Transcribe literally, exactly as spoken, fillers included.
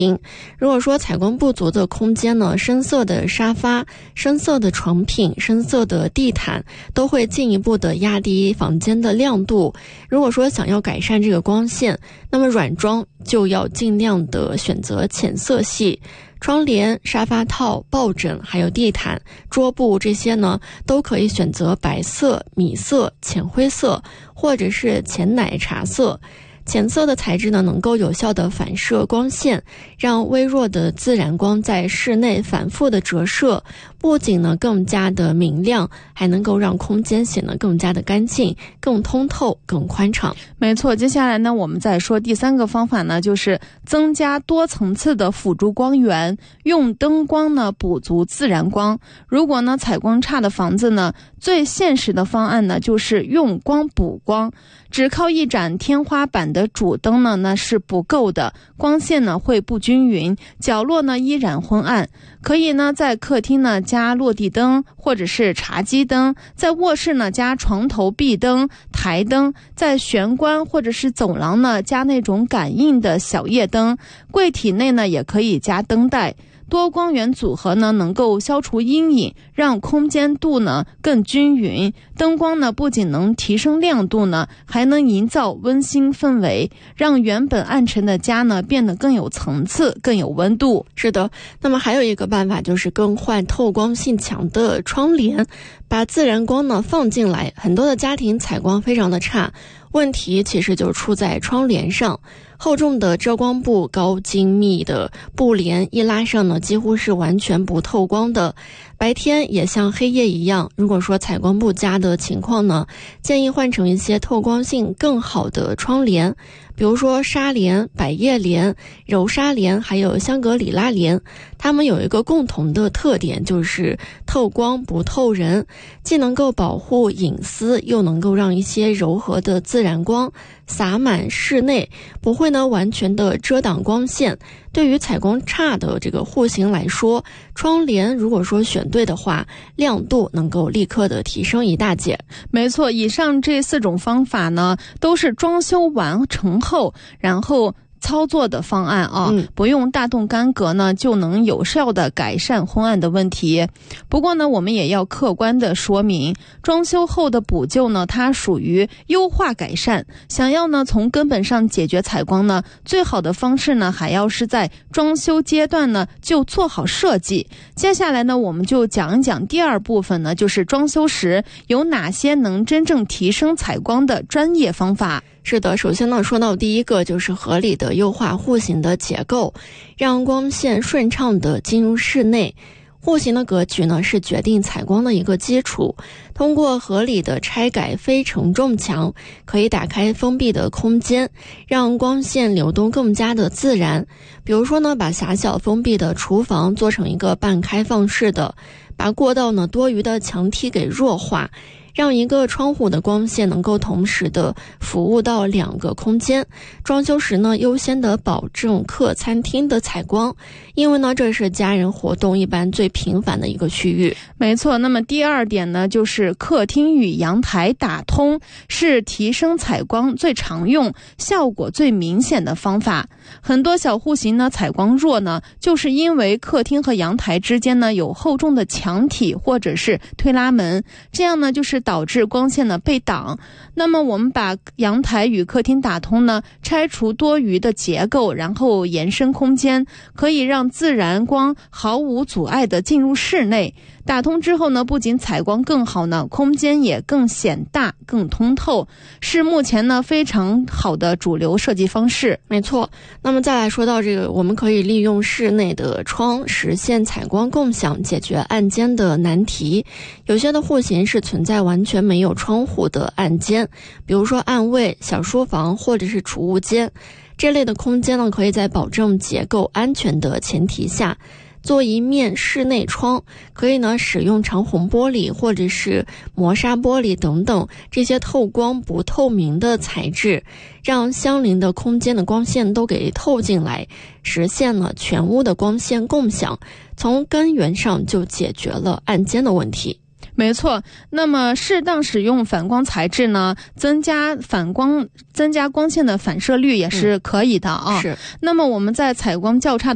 如果说采光不足的空间呢，深色的沙发、深色的床品、深色的地毯都会进一步的压低房间的亮度。如果说想要改善这个光线，那么软装就要尽量的选择浅色系。窗帘、沙发套、抱枕还有地毯、桌布这些呢，都可以选择白色、米色、浅灰色或者是浅奶茶色。浅色的材质呢，能够有效的反射光线，让微弱的自然光在室内反复的折射，不仅呢更加的明亮，还能够让空间显得更加的干净、更通透、更宽敞。 没错，接下来呢，我们再说第三个方法呢，就是增加多层次的辅助光源，用灯光呢补足自然光。如果呢采光差的房子呢，最现实的方案呢，就是用光补光。只靠一盏天花板的主灯呢，那是不够的，光线呢会不均匀，角落呢依然昏暗。可以呢在客厅呢加落地灯或者是茶几灯，在卧室呢加床头壁灯、台灯，在玄关或者是走廊呢加那种感应的小夜灯，柜体内呢也可以加灯带。多光源组合呢，能够消除阴影，让空间度呢更均匀。灯光呢不仅能提升亮度呢，还能营造温馨氛围，让原本暗沉的家呢变得更有层次、更有温度。 是的，那么还有一个办法就是更换透光性强的窗帘，把自然光呢放进来。很多的家庭采光非常的差，问题其实就出在窗帘上。厚重的遮光布、高精密的布帘一拉上呢，几乎是完全不透光的。白天也像黑夜一样，如果说采光不佳的情况呢，建议换成一些透光性更好的窗帘，比如说纱帘、百叶帘、柔纱帘还有香格里拉帘。它们有一个共同的特点，就是透光不透人，既能够保护隐私，又能够让一些柔和的自然光洒满室内，不会呢完全的遮挡光线。对于采光差的这个户型来说，窗帘如果说选对的话，亮度能够立刻的提升一大截。 没错，以上这四种方法呢，都是装修完成后，然后操作的方案啊，嗯、不用大动干戈呢，就能有效的改善昏暗的问题。不过呢，我们也要客观的说明，装修后的补救呢，它属于优化改善。想要呢从根本上解决采光呢，最好的方式呢，还要是在装修阶段呢就做好设计。接下来呢，我们就讲一讲第二部分呢，就是装修时有哪些能真正提升采光的专业方法。 是的，首先呢，说到第一个就是合理的优化户型的结构，让光线顺畅的进入室内。户型的格局呢，是决定采光的一个基础。通过合理的拆改非承重墙，可以打开封闭的空间，让光线流动更加的自然。比如说呢，把狭小封闭的厨房做成一个半开放式的，把过道呢多余的墙体给弱化，让一个窗户的光线能够同时的服务到两个空间。装修时呢，优先的保证客餐厅的采光，因为呢，这是家人活动一般最频繁的一个区域。 没错，那么第二点呢，就是客厅与阳台打通，是提升采光最常用、效果最明显的方法。很多小户型呢，采光弱呢，就是因为客厅和阳台之间呢有厚重的墙体或者是推拉门，这样呢就是导致光线呢被挡。那么我们把阳台与客厅打通呢，拆除多余的结构，然后延伸空间，可以让自然光毫无阻碍地进入室内。打通之后呢，不仅采光更好呢，空间也更显大、更通透，是目前呢非常好的主流设计方式。 没错，那么再来说到这个，我们可以利用室内的窗实现采光共享，解决暗间的难题。有些的户型是存在完全没有窗户的暗间，比如说暗卫、小书房或者是储物间，这类的空间呢，可以在保证结构安全的前提下做一面室内窗，可以呢使用长虹玻璃或者是磨砂玻璃等等这些透光不透明的材质，让相邻的空间的光线都给透进来，实现了全屋的光线共享，从根源上就解决了暗间的问题。 没错，那么适当使用反光材质呢，增加反光增加光线的反射率也是可以的啊。 嗯、是。 那么我们在采光较差